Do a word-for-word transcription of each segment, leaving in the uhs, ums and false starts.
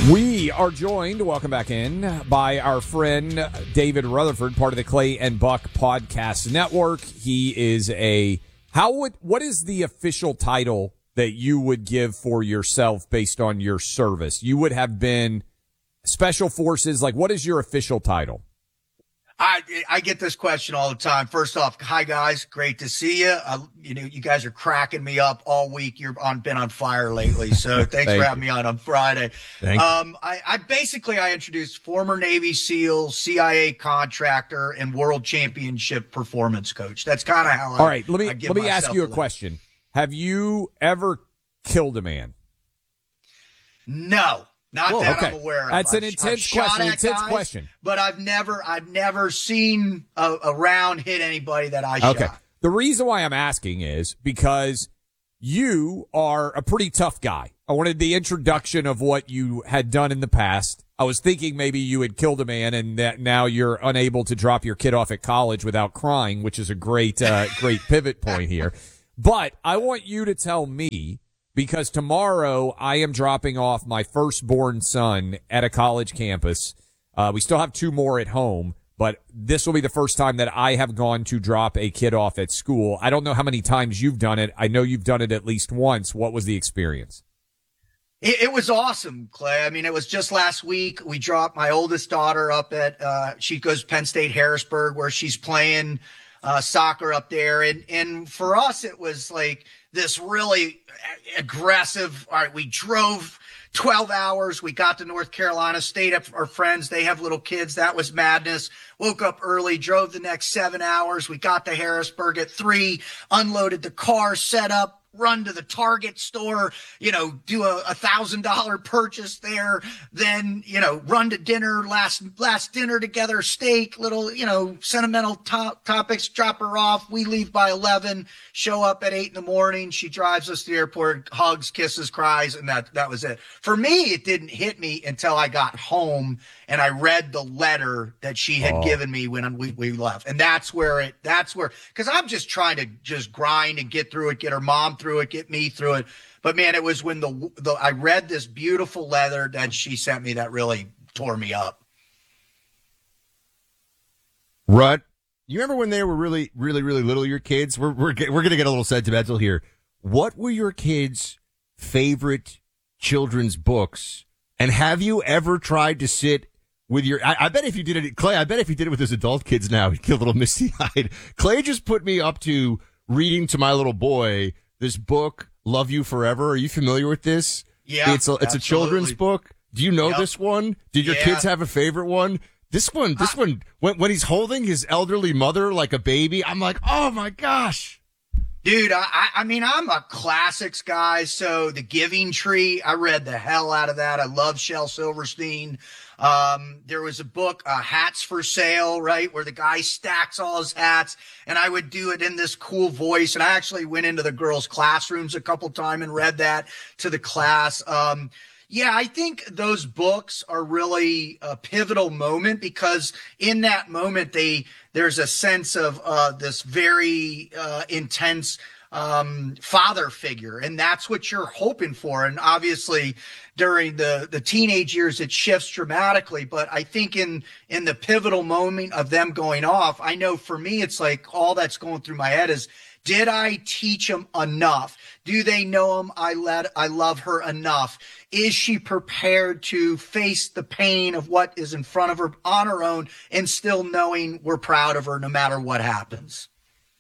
We are joined, welcome back in, by our friend David Rutherford, part of the Clay and Buck Podcast Network. He is a, how would, what is the official title that you would give for yourself based on your service? You would have been Special Forces, like what is your official title? I I get this question all the time. First off, hi guys, great to see you. Uh, you know, you guys are cracking me up all week. You're on been on fire lately, so thanks Thank for having me on on Friday. Thank um, I, I basically I introduced former Navy SEAL, C I A contractor, and World Championship performance coach. That's kind of how. I, all right, let me I give let me ask myself you a list. question. Have you ever killed a man? No. Not Whoa, that okay. I'm aware of. That's an I've- intense I've shot question. at Intense guys, question. But I've never, I've never seen a, a round hit anybody that I Okay. shot. The reason why I'm asking is because you are a pretty tough guy. I wanted the introduction of what you had done in the past. I was thinking maybe you had killed a man and that now you're unable to drop your kid off at college without crying, which is a great, uh, great pivot point here. But I want you to tell me, because tomorrow I am dropping off my firstborn son at a college campus. Uh, we still have two more at home, but this will be the first time that I have gone to drop a kid off at school. I don't know how many times you've done it. I know you've done it at least once. What was the experience? It, it was awesome, Clay. I mean, it was just last week. We dropped my oldest daughter up at, uh, she goes Penn State Harrisburg, where she's playing uh, soccer up there. And, and for us, it was like this really aggressive. All right, we drove twelve hours. We got to North Carolina, stayed up for our friends. They have little kids. That was madness. Woke up early, drove the next seven hours. We got to Harrisburg at three, unloaded the car, set up, run to the Target store, you know, do a, a thousand dollar purchase there, then, you know, run to dinner, last, last dinner together, steak, little, you know, sentimental to- topics, drop her off. We leave by eleven, show up at eight in the morning. She drives us to the airport, hugs, kisses, cries. And that, that was it. For me, it didn't hit me until I got home and I read the letter that she had Oh. given me when we, we left. And that's where it, that's where, cause I'm just trying to just grind and get through it, get her mom through it, get me through it. But man, it was when the, the I read this beautiful letter that she sent me that really tore me up. Rut, you remember when they were really, really, really little, your kids? We're, we're, we're going to get a little sentimental here. What were your kids' favorite children's books? And have you ever tried to sit with your, I, I bet if you did it, Clay, I bet if you did it with his adult kids now, he'd get a little misty-eyed. Clay just put me up to reading to my little boy this book, Love You Forever. Are you familiar with this? Yeah. It's a, it's a children's book. Do you know Yep. this one? Did your Yeah. kids have a favorite one? This one, this I- one, when, when he's holding his elderly mother like a baby, I'm like, oh my gosh. Dude, I, I mean, I'm a classics guy. So The Giving Tree, I read the hell out of that. I love Shel Silverstein. Um, there was a book, uh, Hats for Sale, right? Where the guy stacks all his hats, and I would do it in this cool voice. And I actually went into the girls' classrooms a couple times and read that to the class. Um, Yeah, I think those books are really a pivotal moment because in that moment, they there's a sense of uh, this very uh, intense um, father figure, and that's what you're hoping for. And obviously, during the the teenage years, it shifts dramatically. But I think in in the pivotal moment of them going off, I know for me, it's like all that's going through my head is, did I teach them enough? Do they know him? I let, I love her enough. Is she prepared to face the pain of what is in front of her on her own and still knowing we're proud of her no matter what happens?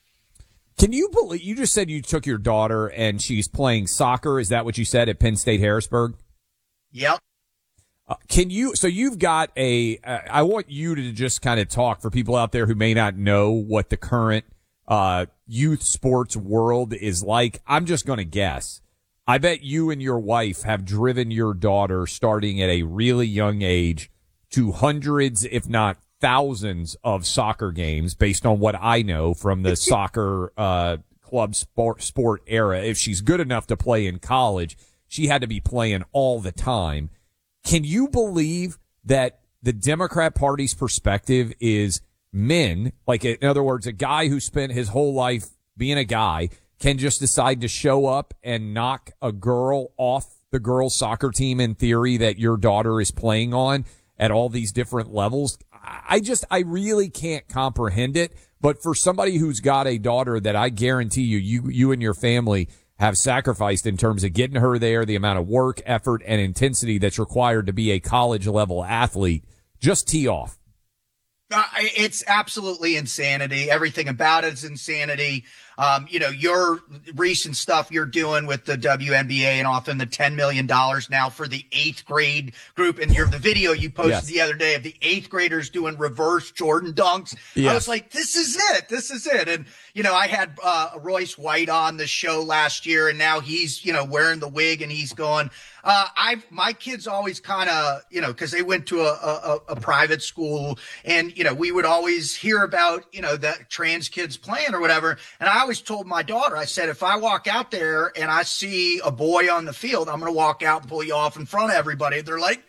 Can you believe, you just said you took your daughter and she's playing soccer. Is that what you said at Penn State Harrisburg? Yep. Uh, can you, so you've got a, uh, I want you to just kind of talk for people out there who may not know what the current uh youth sports world is like. I'm just going to guess. I bet you and your wife have driven your daughter starting at a really young age to hundreds, if not thousands of soccer games based on what I know from the soccer uh club sport sport era. If she's good enough to play in college, she had to be playing all the time. Can you believe that the Democrat Party's perspective is men, like in other words, a guy who spent his whole life being a guy can just decide to show up and knock a girl off the the girls soccer team in theory that your daughter is playing on at all these different levels. I just, I really can't comprehend it. But for somebody who's got a daughter that I guarantee you, you, you and your family have sacrificed in terms of getting her there, the amount of work, effort, and intensity that's required to be a college level athlete, just tee off. Uh, it's absolutely insanity. Everything about it is insanity. Um, you know, your recent stuff you're doing with the W N B A and often the ten million dollars now for the eighth grade group. And your, the video you posted yes. the other day of the eighth graders doing reverse Jordan dunks. Yes. I was like, this is it. This is it. And, you know, I had, uh, Royce White on the show last year and now he's, you know, wearing the wig and he's going, uh, I've, my kids always kind of, you know, cause they went to a, a, a private school and, you know, we would always hear about, you know, that trans kids playing or whatever. And I always told my daughter, I said, if I walk out there and I see a boy on the field, I'm going to walk out and pull you off in front of everybody. They're like,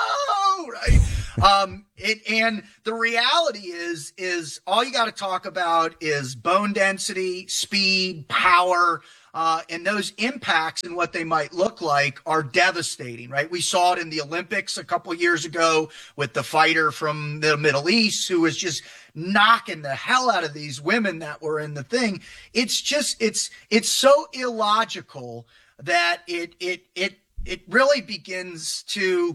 no, right? um, it, and the reality is, is all you got to talk about is bone density, speed, power, uh, and those impacts and what they might look like are devastating, right? We saw it in the Olympics a couple of years ago with the fighter from the Middle East who was just knocking the hell out of these women that were in the thing. It's just, it's, it's so illogical that it, it, it, it really begins to,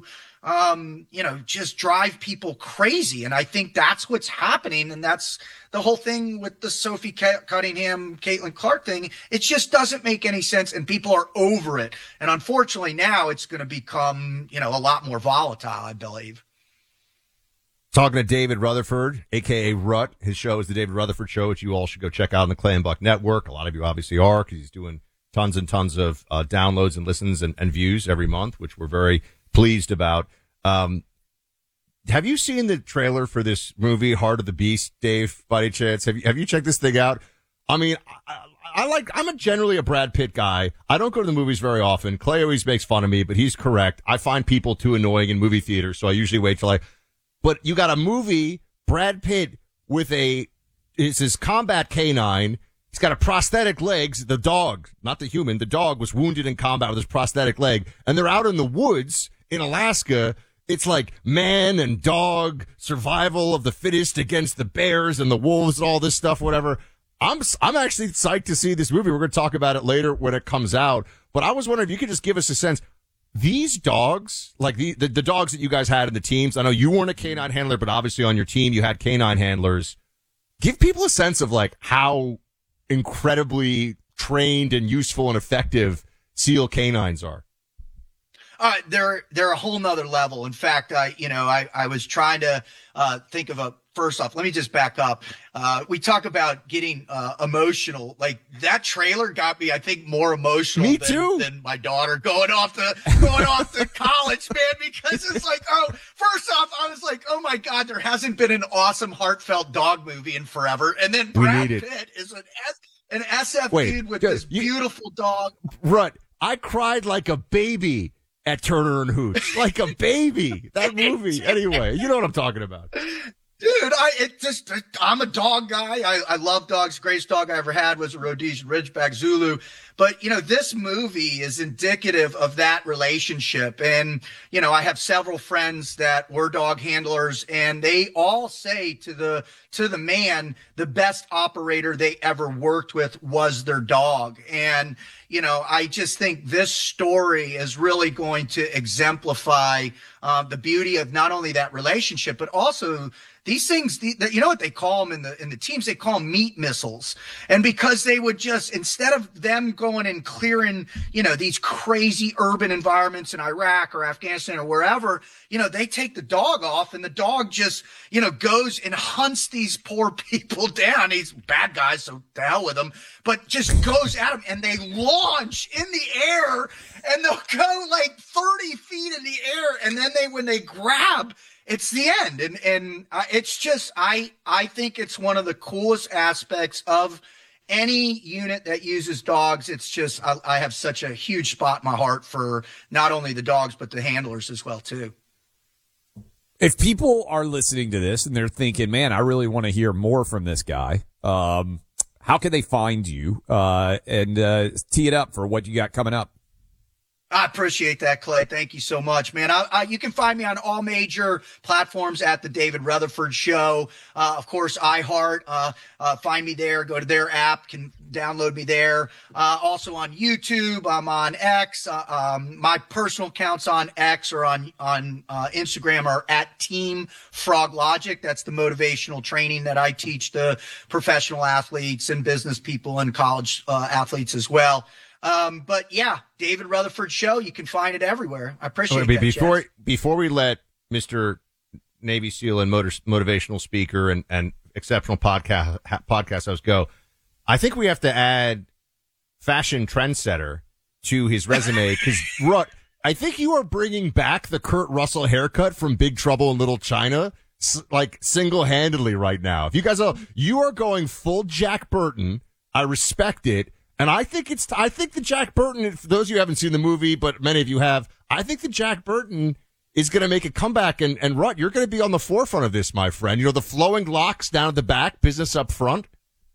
um, you know, just drive people crazy. And I think that's what's happening. And that's the whole thing with the Sophie Cunningham, Caitlin Clark thing. It just doesn't make any sense. And people are over it. And unfortunately now it's going to become, you know, a lot more volatile, I believe. Talking to David Rutherford, a k a. Rut. His show is the David Rutherford Show, which you all should go check out on the Clay and Buck Network. A lot of you obviously are because he's doing tons and tons of uh, downloads and listens and, and views every month, which we're very pleased about. Um, have you seen the trailer for this movie, Heart of the Beast, Dave, by any chance? Have you, have you checked this thing out? I mean, I, I like, I'm a generally a Brad Pitt guy. I don't go to the movies very often. Clay always makes fun of me, but he's correct. I find people too annoying in movie theaters, so I usually wait till I, but you got a movie, Brad Pitt with a, it's his combat canine. He's got a prosthetic legs. The dog, not the human, the dog was wounded in combat with his prosthetic leg. And they're out in the woods in Alaska. It's like man and dog survival of the fittest against the bears and the wolves and all this stuff, whatever. I'm, I'm actually psyched to see this movie. We're going to talk about it later when it comes out. But I was wondering if you could just give us a sense. These dogs, like the, the, the dogs that you guys had in the teams, I know you weren't a canine handler, but obviously on your team you had canine handlers. Give people a sense of like how incredibly trained and useful and effective SEAL canines are. Uh, they're, they're a whole nother level. In fact, I, you know, I, I was trying to, uh, think of a, first off, let me just back up. Uh, we talk about getting, uh, emotional. Like that trailer got me, I think, more emotional me than, too. than my daughter going off to, going off to college, man, because it's like, oh, first off, I was like, oh my God, there hasn't been an awesome heartfelt dog movie in forever. And then Brad Pitt is an S, an S F Wait, dude with good. this beautiful you, dog. Rut, I cried like a baby at Turner and Hooch, like a baby. That movie, anyway. You know what I'm talking about. Dude, I it just I'm a dog guy. I, I love dogs. Greatest dog I ever had was a Rhodesian Ridgeback Zulu. But, you know, this movie is indicative of that relationship. And, you know, I have several friends that were dog handlers, and they all say to the to the man, the best operator they ever worked with was their dog. And, you know, I just think this story is really going to exemplify uh, the beauty of not only that relationship, but also these things, the, the, you know what they call them in the in the teams? They call them meat missiles. And because they would just, instead of them going and clearing, you know, these crazy urban environments in Iraq or Afghanistan or wherever, you know, they take the dog off and the dog just, you know, goes and hunts these poor people down. These bad guys, so to hell with them, but just goes at them and they launch in the air and they'll go like thirty feet in the air. And then they, when they grab, it's the end. And, and uh, it's just, I, I think it's one of the coolest aspects of any unit that uses dogs. It's just, I, I have such a huge spot in my heart for not only the dogs, but the handlers as well, too. If people are listening to this and they're thinking, man, I really want to hear more from this guy, um, how can they find you, uh, and, uh, tee it up for what you got coming up? I appreciate that, Clay. Thank you so much, man. I, I, you can find me on all major platforms at the David Rutherford Show. Uh, of course, iHeart. Uh, uh, find me there. Go to their app. Can download me there. Uh, also on YouTube. I'm on X. Uh, um, my personal accounts on X or on on uh, Instagram are at Team Frog Logic. That's the motivational training that I teach the professional athletes and business people and college uh, athletes as well. Um, but yeah, David Rutherford Show, you can find it everywhere. I appreciate okay, that. Before, Jess. before we let Mister Navy SEAL and motor, motivational speaker and, and exceptional podcast, podcast host go, I think we have to add fashion trendsetter to his resume because, Rut, I think you are bringing back the Kurt Russell haircut from Big Trouble in Little China, like single-handedly right now. If you guys are, you are going full Jack Burton. I respect it. And I think it's, I think the Jack Burton, for those of you who haven't seen the movie, but many of you have, I think the Jack Burton is going to make a comeback. And, and Rut, you're going to be on the forefront of this, my friend. You know, the flowing locks down at the back, business up front.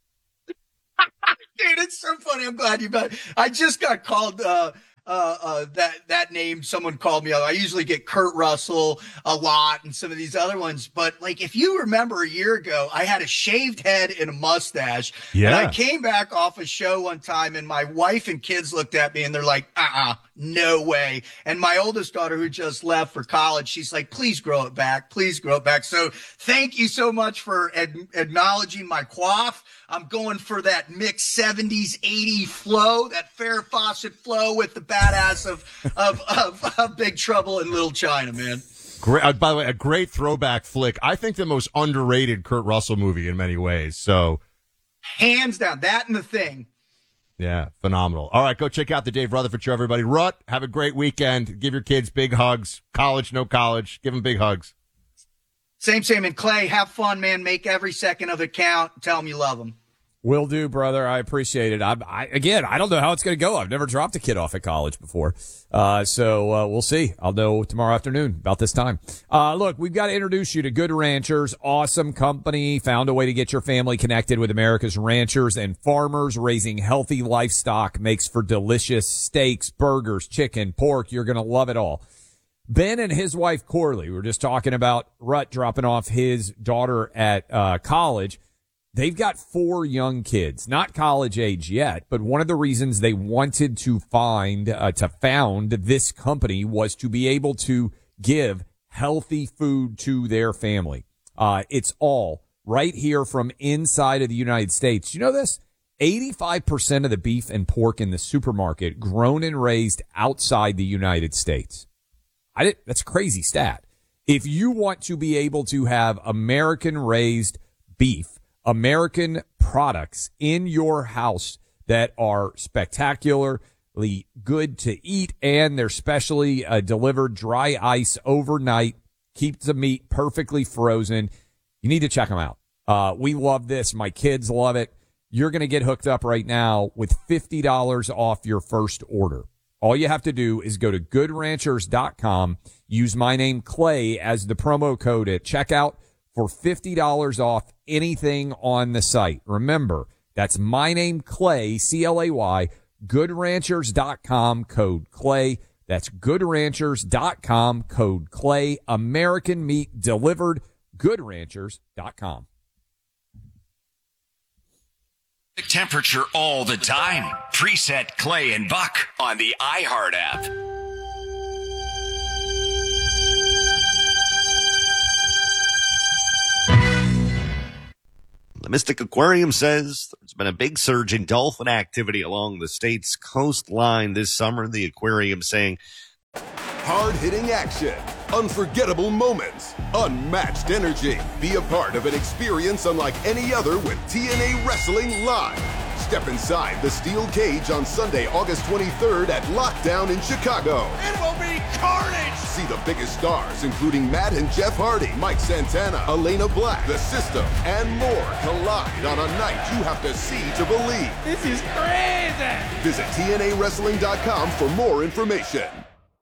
Dude, it's so funny. I'm glad you got, I just got called, uh, Uh, uh, that, that name, someone called me. I usually get Kurt Russell a lot and some of these other ones. But like, if you remember a year ago, I had a shaved head and a mustache. Yeah. And I came back off a show one time and my wife and kids looked at me and they're like, uh-uh, no way. And my oldest daughter who just left for college, she's like, please grow it back. Please grow it back. So thank you so much for ad- acknowledging my quaff. I'm going for that mixed seventies, eighties flow, that Farrah Fawcett flow with the badass of, of, of, of Big Trouble in Little China, man. Great, uh, by the way, a great throwback flick. I think the most underrated Kurt Russell movie in many ways. So, hands down, that and The Thing. Yeah, phenomenal. All right, go check out the Dave Rutherford Show, everybody. Rut, have a great weekend. Give your kids big hugs. College, no college. Give them big hugs. Same, same. And Clay, have fun, man. Make every second of it count. Tell them you love them. Will do, brother. I appreciate it. I, I again, I don't know how it's going to go. I've never dropped a kid off at college before. Uh, so, uh, we'll see. I'll know tomorrow afternoon about this time. Uh, look, we've got to introduce you to Good Ranchers. Awesome company. Found a way to get your family connected with America's ranchers and farmers. Raising healthy livestock makes for delicious steaks, burgers, chicken, pork. You're going to love it all. Ben and his wife, Corley, we were just talking about Rut dropping off his daughter at, uh, college. They've got four young kids, not college age yet, but one of the reasons they wanted to find, uh, to found this company was to be able to give healthy food to their family. Uh, it's all right here from inside of the United States. You know this? eighty-five percent of the beef and pork in the supermarket grown and raised outside the United States. I did, that's a crazy stat. If you want to be able to have American raised beef, American products in your house that are spectacularly good to eat, and they're specially uh, delivered dry ice overnight, keeps the meat perfectly frozen. You need to check them out. Uh, we love this. My kids love it. You're going to get hooked up right now with fifty dollars off your first order. All you have to do is go to good ranchers dot com, use my name Clay as the promo code at checkout for fifty dollars off anything on the site. Remember, that's my name Clay, C L A Y, good ranchers dot com, code Clay. That's good ranchers dot com, code Clay. American meat delivered, good ranchers dot com. Temperature all the time. Preset Clay and Buck on the iHeart app. The Mystic Aquarium says there's been a big surge in dolphin activity along the state's coastline this summer. The aquarium saying, hard-hitting action, unforgettable moments, unmatched energy. Be a part of an experience unlike any other with T N A Wrestling Live. Step inside the steel cage on Sunday, August twenty-third at Lockdown in Chicago. It will be carnage! See the biggest stars, including Matt and Jeff Hardy, Mike Santana, Elena Black, The System, and more collide on a night you have to see to believe. This is crazy! Visit T N A wrestling dot com for more information.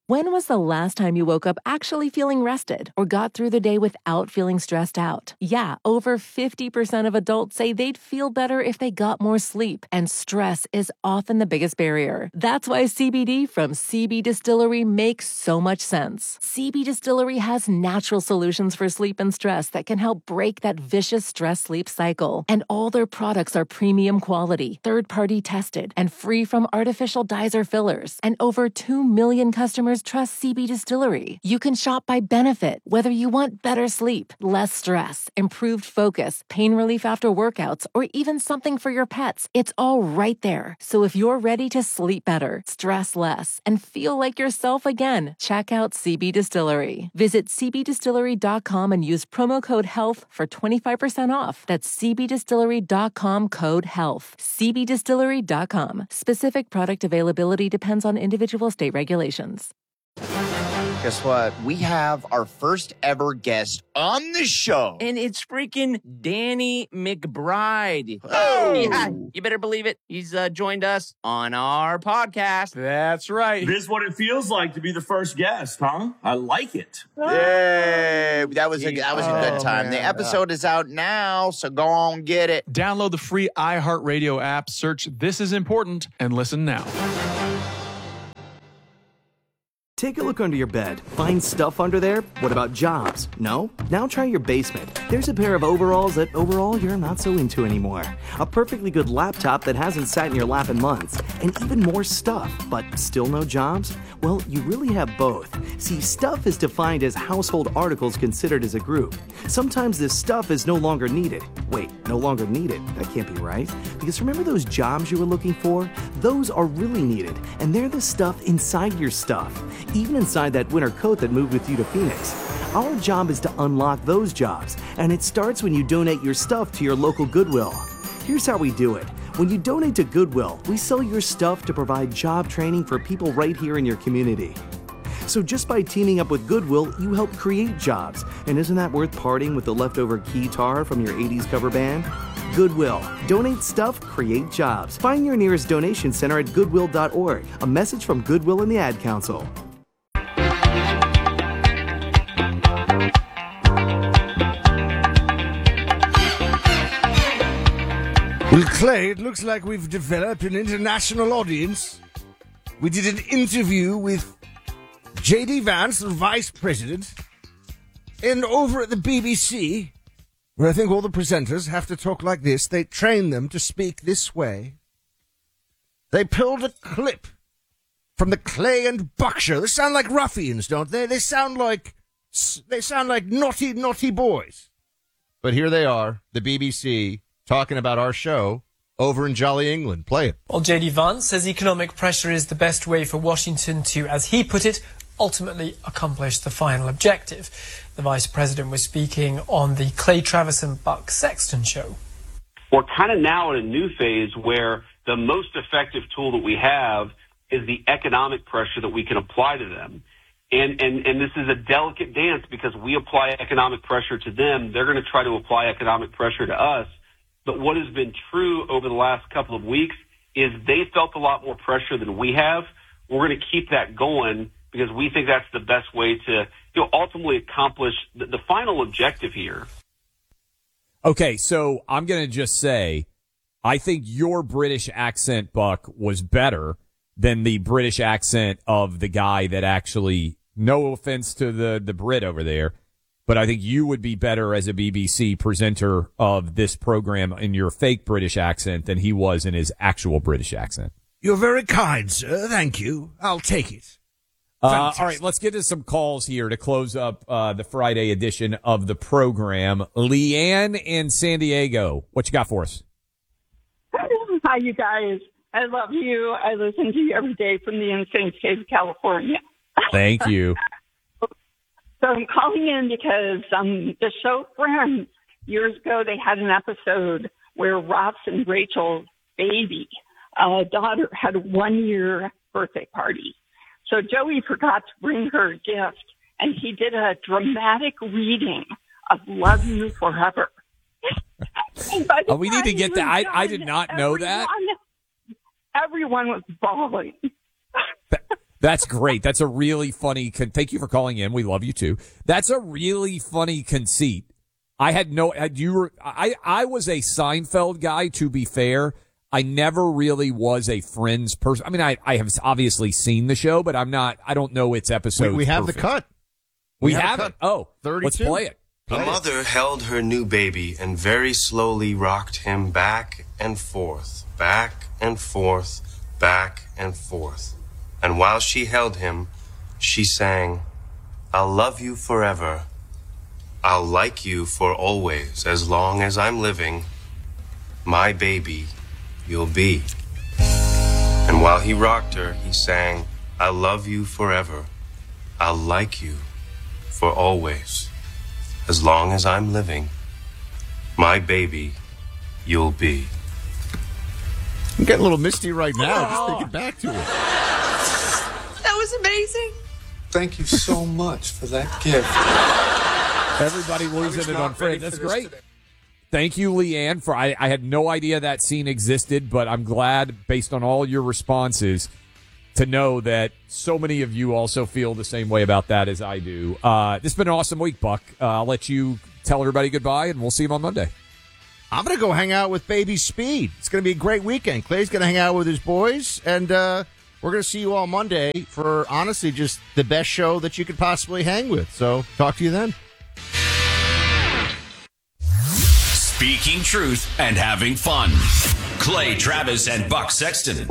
When was the last time you woke up actually feeling rested or got through the day without feeling stressed out? Yeah, over fifty percent of adults say they'd feel better if they got more sleep, and stress is often the biggest barrier. That's why C B D from C B Distillery makes so much sense. C B Distillery has natural solutions for sleep and stress that can help break that vicious stress-sleep cycle. And all their products are premium quality, third-party tested, and free from artificial dyes or fillers. And over two million customers trust C B Distillery. You can shop by benefit, whether you want better sleep, less stress, improved focus, pain relief after workouts, or even something for your pets. It's all right there. So if you're ready to sleep better, stress less, and feel like yourself again, check out C B Distillery. Visit c b distillery dot com and use promo code HEALTH for twenty-five percent off. That's c b distillery dot com code HEALTH. c b distillery dot com. Specific product availability depends on individual state regulations. Guess what? We have our first ever guest on the show. And it's freaking Danny McBride. Oh! Yeah, you better believe it. He's uh, joined us on our podcast. That's right. This is what it feels like to be the first guest, huh? I like it. Yay! That was a, that was a good Oh, time. man. The episode is out now, so go on get it. Download the free iHeartRadio app, search This Is Important, and listen now. Take a look under your bed. Find stuff under there? What about jobs? No? Now try your basement. There's a pair of overalls that overall you're not so into anymore. A perfectly good laptop that hasn't sat in your lap in months. And even more stuff, but still no jobs? Well, you really have both. See, stuff is defined as household articles considered as a group. Sometimes this stuff is no longer needed. Wait, no longer needed? That can't be right. Because remember those jobs you were looking for? Those are really needed, and they're the stuff inside your stuff. Even inside that winter coat that moved with you to Phoenix. Our job is to unlock those jobs, and it starts when you donate your stuff to your local Goodwill. Here's how we do it. When you donate to Goodwill, we sell your stuff to provide job training for people right here in your community. So just by teaming up with Goodwill, you help create jobs. And isn't that worth parting with the leftover guitar from your eighties cover band? Goodwill. Donate stuff, create jobs. Find your nearest donation center at goodwill dot org. A message from Goodwill and the Ad Council. Well, Clay, it looks like we've developed an international audience. We did an interview with J D Vance, the vice president, and over at the B B C, where I think all the presenters have to talk like this, they train them to speak this way. They pulled a clip from the Clay and Buck show. They sound like ruffians, don't they? They sound like, they sound like naughty, naughty boys. But here they are, the B B C, talking about our show over in Jolly England. Play it. Well, J D Vance says economic pressure is the best way for Washington to, as he put it, ultimately accomplish the final objective. The Vice President was speaking on the Clay Travis and Buck Sexton show. We're kind of now in a new phase where the most effective tool that we have is the economic pressure that we can apply to them. And, and, and this is a delicate dance because we apply economic pressure to them. They're going to try to apply economic pressure to us. But what has been true over the last couple of weeks is they felt a lot more pressure than we have. We're going to keep that going because we think that's the best way to, you know, ultimately accomplish the, the final objective here. Okay, so I'm going to just say, I think your British accent, Buck, was better than the British accent of the guy that actually, no offense to the, the Brit over there, but I think you would be better as a B B C presenter of this program in your fake British accent than he was in his actual British accent. You're very kind, sir. Thank you. I'll take it. Uh, all right, let's get to some calls here to close up uh, the Friday edition of the program. Leanne in San Diego, what you got for us? Hi, you guys. I love you. I listen to you every day from the insane state of California. Thank you. So I'm calling in because um, the show Friends, years ago, they had an episode where Ross and Rachel's baby uh, daughter had a one-year birthday party. So Joey forgot to bring her a gift, and he did a dramatic reading of Love You Forever. Oh, we need to get that. I, I did not know everyone, that. Everyone was bawling. That's great. That's a really funny. Con- Thank you for calling in. We love you too. That's a really funny conceit. I had no. Had you were, I I was a Seinfeld guy. To be fair, I never really was a Friends person. I mean, I I have obviously seen the show, but I'm not. I don't know its episodes. We, we have perfect. the cut. We, we have, have the it. cut. Oh, thirty-two. Let's play it. A mother held her new baby and very slowly rocked him back and forth, back and forth, back and forth. And while she held him, she sang, "I'll love you forever. I'll like you for always, as long as I'm living. My baby, you'll be." And while he rocked her, he sang, "I'll love you forever. I'll like you for always, as long as I'm living. My baby, you'll be." I'm getting a little misty right now, just thinking back to it. That was amazing. Thank you so much for that gift. Everybody losing it on Friends. That's great. Today. Thank you, Leanne, for I, I had no idea that scene existed, but I'm glad, based on all your responses, to know that so many of you also feel the same way about that as I do. Uh, this has been an awesome week, Buck. Uh, I'll let you tell everybody goodbye, and we'll see you on Monday. I'm going to go hang out with Baby Speed. It's going to be a great weekend. Clay's going to hang out with his boys, and uh, we're going to see you all Monday for, honestly, just the best show that you could possibly hang with. So talk to you then. Speaking truth and having fun. Clay Travis and Buck Sexton.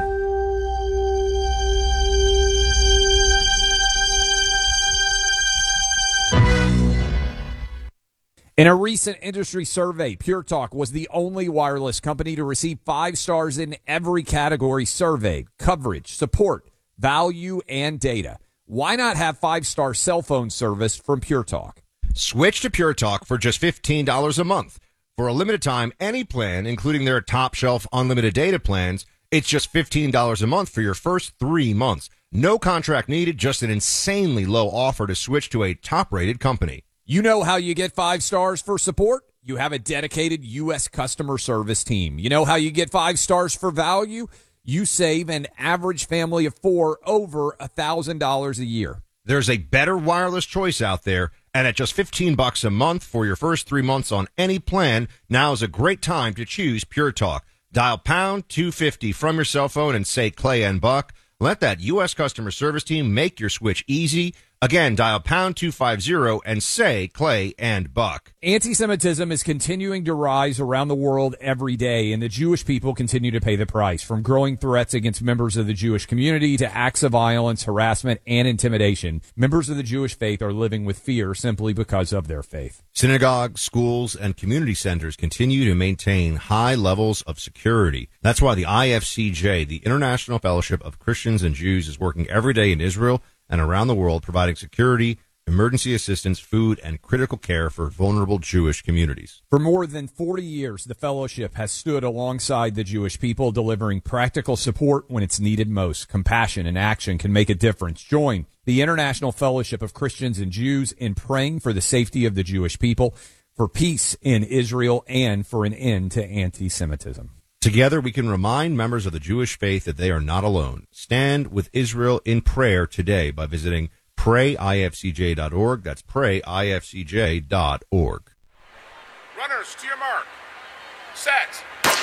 In a recent industry survey, Pure Talk was the only wireless company to receive five stars in every category surveyed: coverage, support, value, and data. Why not have five-star cell phone service from Pure Talk? Switch to Pure Talk for just fifteen dollars a month. For a limited time, any plan, including their top-shelf unlimited data plans, it's just fifteen dollars a month for your first three months. No contract needed, just an insanely low offer to switch to a top-rated company. You know how you get five stars for support? You have a dedicated U S customer service team. You know how you get five stars for value? You save an average family of four over one thousand dollars a year. There's a better wireless choice out there, and at just fifteen bucks a month for your first three months on any plan, now is a great time to choose Pure Talk. Dial pound two fifty from your cell phone and say Clay and Buck. Let that U S customer service team make your switch easy. Again, dial pound two fifty and say Clay and Buck. Anti-Semitism is continuing to rise around the world every day, and the Jewish people continue to pay the price, from growing threats against members of the Jewish community to acts of violence, harassment, and intimidation. Members of the Jewish faith are living with fear simply because of their faith. Synagogues, schools, and community centers continue to maintain high levels of security. That's why the I F C J, the International Fellowship of Christians and Jews, is working every day in Israel and around the world, providing security, emergency assistance, food, and critical care for vulnerable Jewish communities. For more than forty years, the fellowship has stood alongside the Jewish people, delivering practical support when it's needed most. Compassion and action can make a difference. Join the International Fellowship of Christians and Jews in praying for the safety of the Jewish people, for peace in Israel, and for an end to anti-Semitism. Together, we can remind members of the Jewish faith that they are not alone. Stand with Israel in prayer today by visiting pray I F C J dot org. That's pray I F C J dot org. Runners, to your mark. Set.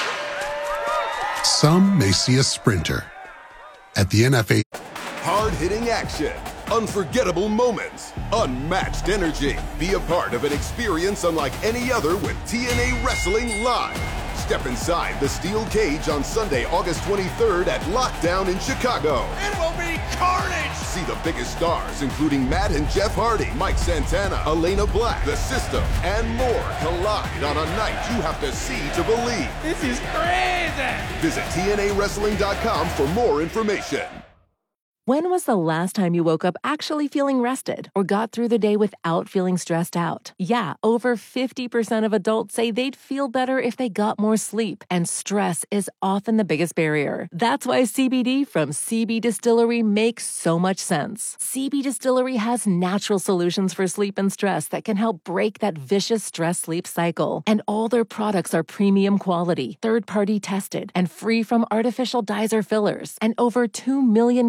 Some may see a sprinter. At the N F A... Hard-hitting action, unforgettable moments, unmatched energy. Be a part of an experience unlike any other with T N A Wrestling Live. Step inside the steel cage on Sunday, August twenty-third at Lockdown in Chicago. It will be carnage! See the biggest stars, including Matt and Jeff Hardy, Mike Santana, Elena Black, The System, and more collide on a night you have to see to believe. This is crazy! Visit T N A wrestling dot com for more information. When was the last time you woke up actually feeling rested or got through the day without feeling stressed out? Yeah, over fifty percent of adults say they'd feel better if they got more sleep, and stress is often the biggest barrier. That's why C B D from C B Distillery makes so much sense. C B Distillery has natural solutions for sleep and stress that can help break that vicious stress-sleep cycle. And all their products are premium quality, third-party tested, and free from artificial dyes or fillers. And over two million customers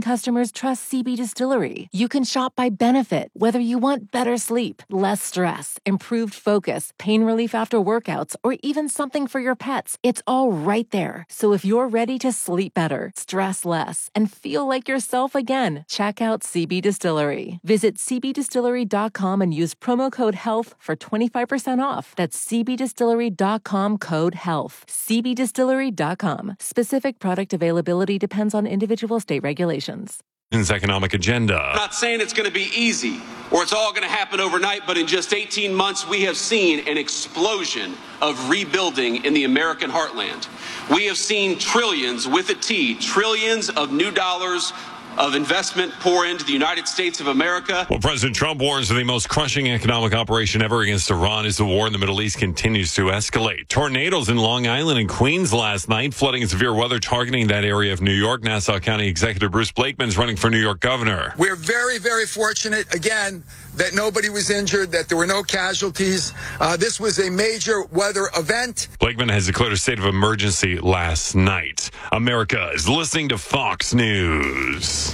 customers trust C B Distillery. You can shop by benefit, whether you want better sleep, less stress, improved focus, pain relief after workouts, or even something for your pets. It's all right there. So if you're ready to sleep better, stress less, and feel like yourself again, check out C B Distillery. Visit c b distillery dot com and use promo code HEALTH for twenty-five percent off. That's c b distillery dot com code HEALTH. c b distillery dot com. Specific product availability depends on individual state regulations. Economic agenda. I'm not saying it's going to be easy or it's all going to happen overnight, but in just eighteen months, we have seen an explosion of rebuilding in the American heartland. We have seen trillions with a T, trillions of new dollars of investment pour into the United States of America. Well, President Trump warns of the most crushing economic operation ever against Iran as the war in the Middle East continues to escalate. Tornadoes in Long Island and Queens last night, flooding and severe weather targeting that area of New York. Nassau County Executive Bruce Blakeman is running for New York governor. We're very, very fortunate, again, that nobody was injured, that there were no casualties. Uh, this was a major weather event. Blakeman has declared a state of emergency last night. America is listening to Fox News.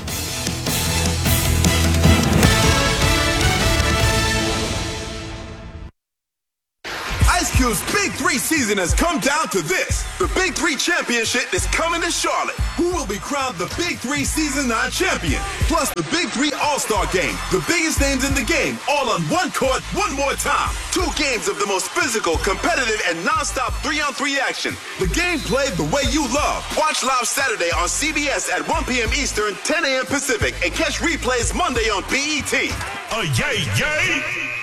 Ice Cube's Big Three season has come down to this. The Big Three Championship is coming to Charlotte. Who will be crowned the Big Three Season nine champion? Plus the Big Three All-Star Game. The biggest names in the game, all on one court, one more time. Two games of the most physical, competitive, and non-stop three-on-three action. The game played the way you love. Watch live Saturday on C B S at one p.m. Eastern, ten a.m. Pacific, and catch replays Monday on B E T. Uh, yay, yay!